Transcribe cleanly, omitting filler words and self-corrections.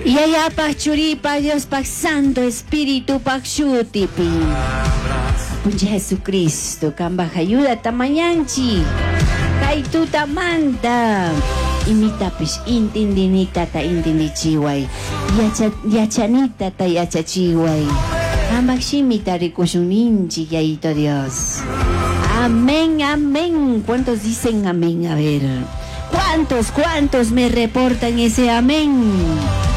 Yayapak churipak Diospak Santo Espíritu pak shutipi. Puncha Jesucristo, kambaj ayuda tamayanchi. Kay tutamanta. Imitapish intindinita ta intindichiway. Yachanita ta yachachiway. Kambaj shimita rikushunninchi yayito Dios. Amén, amén. ¿Cuántos dicen amén? A ver. ¿Cuántos me reportan ese amén?